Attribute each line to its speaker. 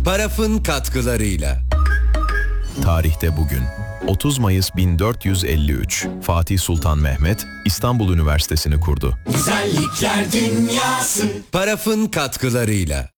Speaker 1: Paraf'ın katkılarıyla.
Speaker 2: Tarihte bugün 30 Mayıs 1453 Fatih Sultan Mehmet İstanbul Üniversitesi'ni kurdu.
Speaker 1: Güzellikler dünyası. Paraf'ın katkılarıyla.